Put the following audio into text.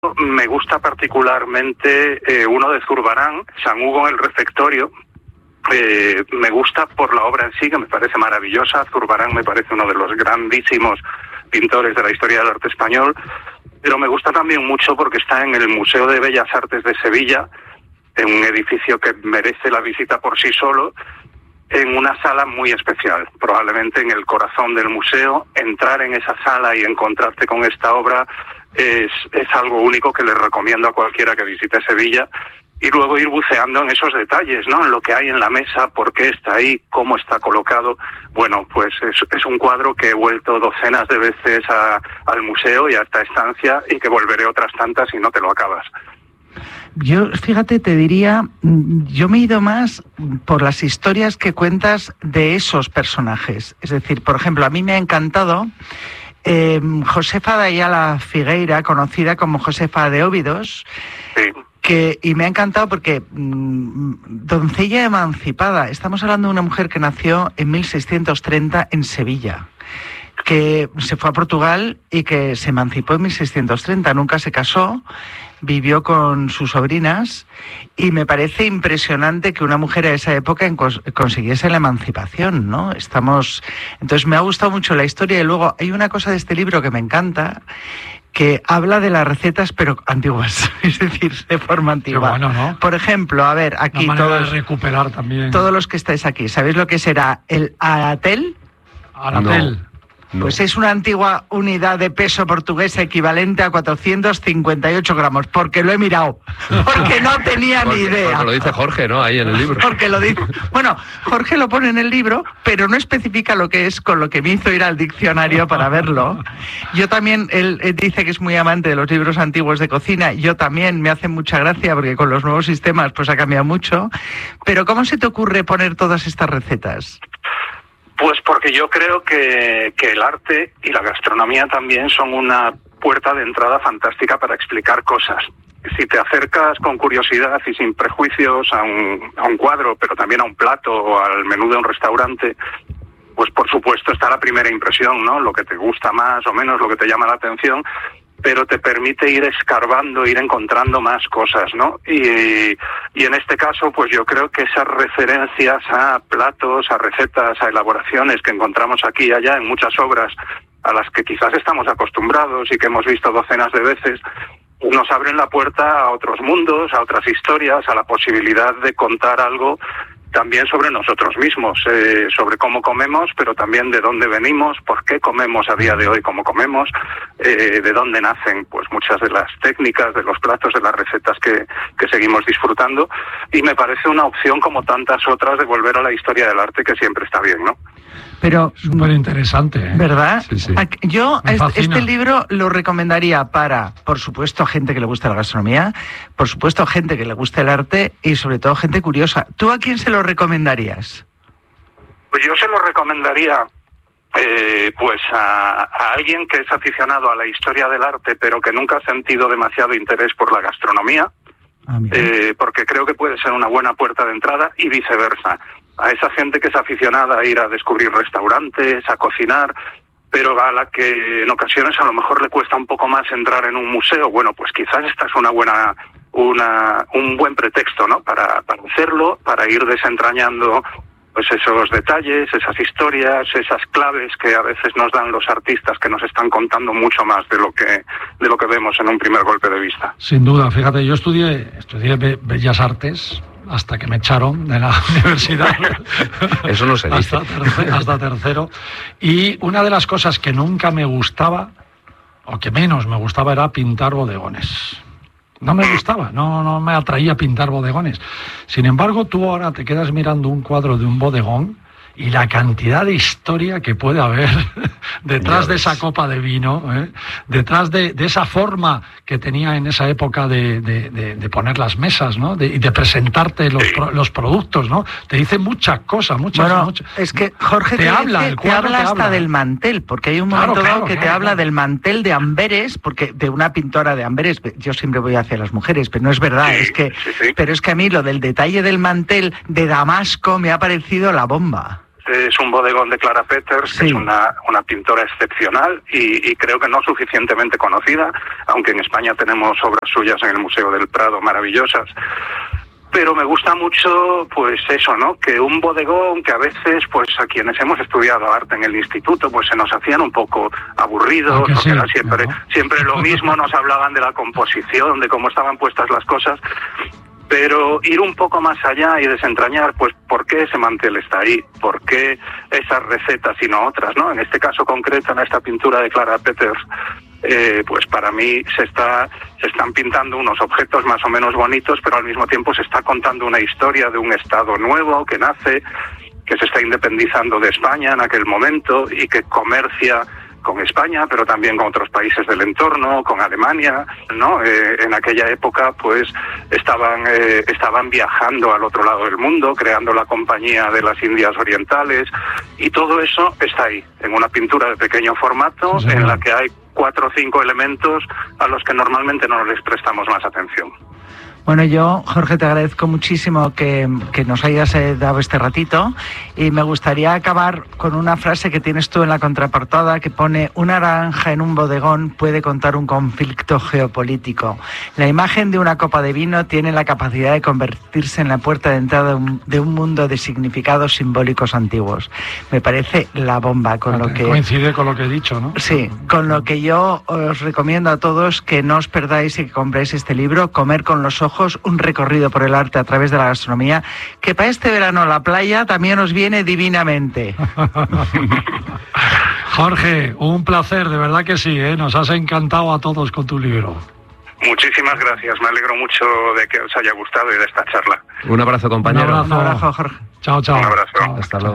Me gusta particularmente uno de Zurbarán, San Hugo en el refectorio. Me gusta por la obra en sí, que me parece maravillosa. Zurbarán me parece uno de los grandísimos pintores de la historia del arte español, pero me gusta también mucho porque está en el Museo de Bellas Artes de Sevilla, en un edificio que merece la visita por sí solo, en una sala muy especial, probablemente en el corazón del museo. Entrar en esa sala y encontrarte con esta obra es algo único que le recomiendo a cualquiera que visite Sevilla, y luego ir buceando en esos detalles, ¿no? En lo que hay en la mesa, por qué está ahí, cómo está colocado. Bueno, pues es un cuadro que he vuelto docenas de veces al museo y a esta estancia, y que volveré otras tantas y no te lo acabas. Yo, fíjate, te diría, yo me he ido más por las historias que cuentas de esos personajes. Es decir, por ejemplo, a mí me ha encantado Josefa de Ayala Figueira, conocida como Josefa de Óbidos, Sí. Y me ha encantado porque doncella emancipada. Estamos hablando de una mujer que nació en 1630 en Sevilla, que se fue a Portugal y que se emancipó en 1630, nunca se casó, vivió con sus sobrinas, y me parece impresionante que una mujer a esa época consiguiese la emancipación, ¿no? Entonces me ha gustado mucho la historia, y luego hay una cosa de este libro que me encanta, que habla de las recetas pero antiguas, es decir, de forma antigua. Qué bueno, ¿no? Por ejemplo, a ver, aquí todos recuperar también. Todos los que estáis aquí, ¿sabéis lo que será el aratel? Aratel. No. Pues es una antigua unidad de peso portuguesa equivalente a 458 gramos, porque lo he mirado, porque no tenía ni idea. Porque lo dice Jorge, ¿no? Ahí en el libro. Porque lo dice. Bueno, Jorge lo pone en el libro, pero no especifica lo que es, con lo que me hizo ir al diccionario para verlo. Yo también, él dice que es muy amante de los libros antiguos de cocina. Yo también, me hace mucha gracia, porque con los nuevos sistemas pues ha cambiado mucho. Pero ¿cómo se te ocurre poner todas estas recetas? Pues porque yo creo que el arte y la gastronomía también son una puerta de entrada fantástica para explicar cosas. Si te acercas con curiosidad y sin prejuicios a un cuadro, pero también a un plato o al menú de un restaurante, pues por supuesto está la primera impresión, ¿no? Lo que te gusta más o menos, lo que te llama la atención, pero te permite ir escarbando, ir encontrando más cosas, ¿no? Y en este caso, pues yo creo que esas referencias a platos, a recetas, a elaboraciones que encontramos aquí y allá en muchas obras a las que quizás estamos acostumbrados y que hemos visto docenas de veces, nos abren la puerta a otros mundos, a otras historias, a la posibilidad de contar algo también sobre nosotros mismos, sobre cómo comemos, pero también de dónde venimos, por qué comemos a día de hoy como comemos, de dónde nacen pues muchas de las técnicas, de los platos, de las recetas que seguimos disfrutando, y me parece una opción como tantas otras de volver a la historia del arte, que siempre está bien, ¿no? Pero súper interesante, ¿eh? ¿Verdad? Sí, sí. Yo Me fascina. este libro lo recomendaría para, por supuesto, gente que le gusta la gastronomía, por supuesto, gente que le gusta el arte y, sobre todo, gente curiosa. ¿Tú a quién se lo recomendarías? Pues yo se lo recomendaría pues a alguien que es aficionado a la historia del arte, pero que nunca ha sentido demasiado interés por la gastronomía, porque creo que puede ser una buena puerta de entrada, y viceversa. A esa gente que es aficionada a ir a descubrir restaurantes, a cocinar, pero a la que en ocasiones a lo mejor le cuesta un poco más entrar en un museo, bueno, pues quizás esta es un buen pretexto, ¿no? Para hacerlo, para ir desentrañando pues esos detalles, esas historias, esas claves que a veces nos dan los artistas, que nos están contando mucho más de lo que vemos en un primer golpe de vista. Sin duda, fíjate, yo estudié Bellas Artes hasta que me echaron de la universidad. Eso no se dice. Hasta tercero. Y una de las cosas que nunca me gustaba, o que menos me gustaba, era pintar bodegones. No me gustaba, no me atraía pintar bodegones. Sin embargo, tú ahora te quedas mirando un cuadro de un bodegón y la cantidad de historia que puede haber detrás de esa copa de vino, detrás de esa forma que tenía en esa época de poner las mesas, ¿no? Y de presentarte los productos, ¿no? Te dice muchas cosas, muchas. Es que Jorge te habla hasta del mantel, porque hay un momento dado que te habla del mantel de Amberes, porque de una pintora de Amberes. Yo siempre voy hacia las mujeres, pero no es verdad, pero es que a mí lo del detalle del mantel de Damasco me ha parecido la bomba. Este es un bodegón de Clara Peters, que es una pintora excepcional y creo que no suficientemente conocida, aunque en España tenemos obras suyas en el Museo del Prado maravillosas. Pero me gusta mucho, pues eso, ¿no? Que un bodegón que a veces, pues a quienes hemos estudiado arte en el instituto, pues se nos hacían un poco aburridos, porque era siempre lo mismo, nos hablaban de la composición, de cómo estaban puestas las cosas, pero ir un poco más allá y desentrañar, pues, ¿por qué ese mantel está ahí? ¿Por qué esas recetas y no otras, no? En este caso concreto, en esta pintura de Clara Peters, pues para mí se están pintando unos objetos más o menos bonitos, pero al mismo tiempo se está contando una historia de un estado nuevo que nace, que se está independizando de España en aquel momento y que comercia con España, pero también con otros países del entorno, con Alemania, ¿no? En aquella época, pues, estaban viajando al otro lado del mundo, creando la Compañía de las Indias Orientales, y todo eso está ahí, en una pintura de pequeño formato, en la que hay 4 o 5 elementos a los que normalmente no les prestamos más atención. Bueno, yo, Jorge, te agradezco muchísimo que nos hayas dado este ratito, y me gustaría acabar con una frase que tienes tú en la contraportada que pone: una naranja en un bodegón puede contar un conflicto geopolítico. La imagen de una copa de vino tiene la capacidad de convertirse en la puerta de entrada de un mundo de significados simbólicos antiguos. Me parece la bomba con lo que... Coincide con lo que he dicho, ¿no? Sí, con lo que yo os recomiendo a todos que no os perdáis y que compréis este libro, Comer con los ojos, un recorrido por el arte a través de la gastronomía, que para este verano la playa también os viene divinamente. Jorge, un placer, de verdad que sí, ¿eh? Nos has encantado a todos con tu libro. Muchísimas gracias, me alegro mucho de que os haya gustado y de esta charla. Un abrazo, compañero. Un abrazo, Jorge. Chao, chao. Un abrazo. Chao. Hasta luego.